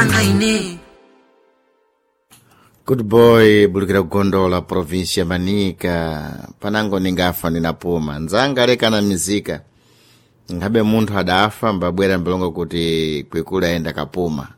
ngaine. Good boy bulukira kugondola provinsi ya Manika panango ningafa ninapuma nzanga leka na mizika ngabe munthu adafa mbabwera mbelongo kuti kwekula enda kapuma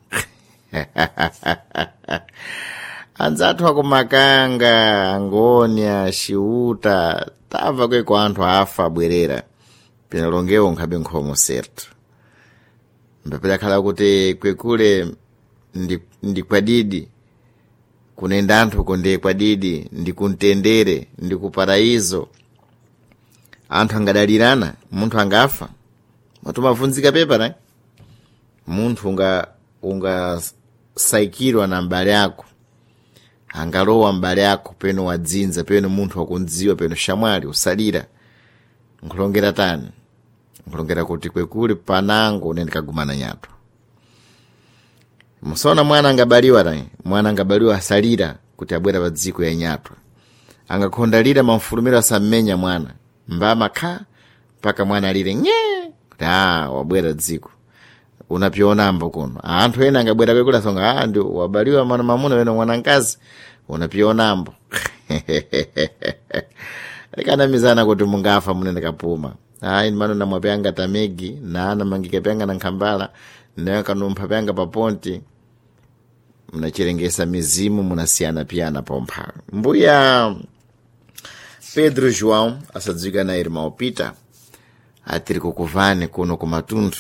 anzathu akumakanga Angonia Shiuta tava kwe kwa anthu afa bwerera pinalongewo ngabe nkhomo certo mbapela khala kuti kwekule ndi kwadidi kunenda anthu konde kwadidi ndi kuntendere ndi kuparaíso anthu angadalirana munthu angafa matumavunzika pepa ne munthu unga saikirwa na mbale yako angalowa mbale yako peno wadzinza peno munthu wakundziwa peno shamwali usalira nkulongera tani nkulongera kuti kwekule panango nendikagumana nyato musona mwana angabaliwa tani mwana angabaliwa asalira kuti abwera pa dziko ya nyato angakhondalira mamfulumiro asammenya mwana mbama kha mpaka mwana alire nye kuti wabwera dziko unapionambo kuno anthu ena angabwera kwekula songa ndi wabaliwa mwana mamuna wena mwanankazi unapionambo likanamizana kuti mungafa munene kapuma hayi mano namwapyanga tamegi na ana mangike pyanga na nkhambala ndayo kanumpha pyanga pa ponti mnachirengesa mizimu munasiyana piyana pompha mbuya Pedro João asadzika na irmão Peter atiri kukuvane kuno kumatundu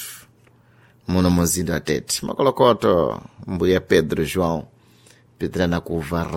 muno muzinda atete makolokoto mbuya Pedro João Petrana kuva